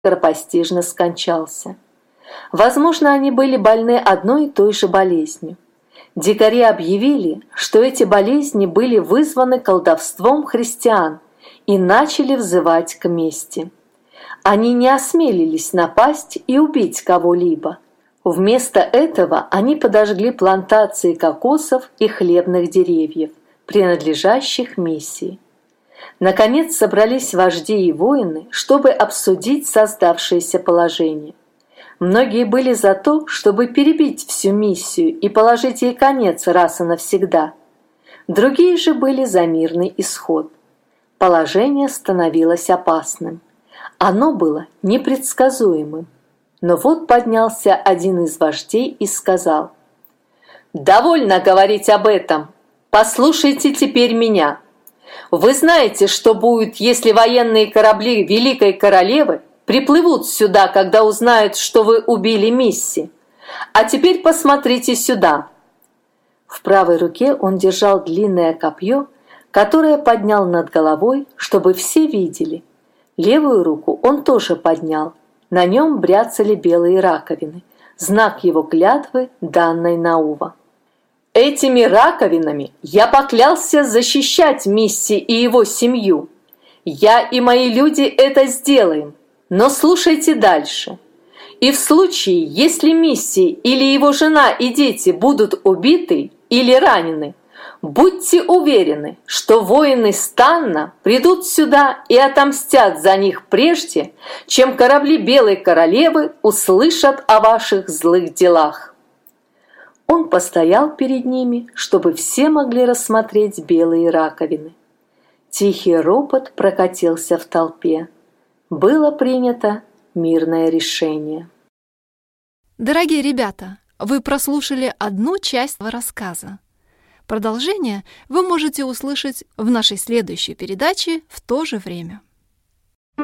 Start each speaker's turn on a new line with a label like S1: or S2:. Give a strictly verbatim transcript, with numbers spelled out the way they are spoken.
S1: скоропостижно скончался. Возможно, они были больны одной и той же болезнью. Дикари объявили, что эти болезни были вызваны колдовством христиан и начали взывать к мести. Они не осмелились напасть и убить кого-либо. Вместо этого они подожгли плантации кокосов и хлебных деревьев, принадлежащих миссии. Наконец собрались вожди и воины, чтобы обсудить создавшееся положение. Многие были за то, чтобы перебить всю миссию и положить ей конец раз и навсегда. Другие же были за мирный исход. Положение становилось опасным. Оно было непредсказуемым. Но вот поднялся один из вождей и сказал: «Довольно говорить об этом. Послушайте теперь меня. Вы знаете, что будет, если военные корабли Великой Королевы приплывут сюда, когда узнают, что вы убили Мисси. А теперь посмотрите сюда». В правой руке он держал длинное копье, которое поднял над головой, чтобы все видели. Левую руку он тоже поднял. На нем бряцали белые раковины, знак его клятвы, данной Наува. «Этими раковинами я поклялся защищать Мисси и его семью. Я и мои люди это сделаем. Но слушайте дальше. И в случае, если Мисси или его жена и дети будут убиты или ранены, будьте уверены, что воины Станна придут сюда и отомстят за них прежде, чем корабли Белой Королевы услышат о ваших злых делах». Он постоял перед ними, чтобы все могли рассмотреть белые раковины. Тихий ропот прокатился в толпе. Было принято мирное решение.
S2: Дорогие ребята, вы прослушали одну часть рассказа. Продолжение вы можете услышать в нашей следующей передаче в то же время.